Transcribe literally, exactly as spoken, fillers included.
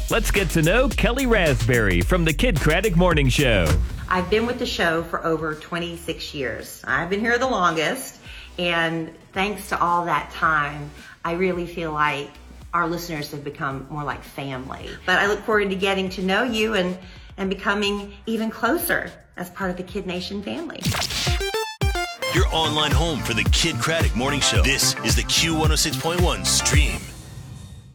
Let's get to know Kelly Rasberry from the Kidcratic Morning Show. I've been with the show for over twenty-six years. I've been here the longest, and thanks to all that time, I really feel like our listeners have become more like family. But I look forward to getting to know you and, and becoming even closer as part of the Kid Nation family. Your online home for the Kidcratic Morning Show. This is the Q one oh six point one Stream.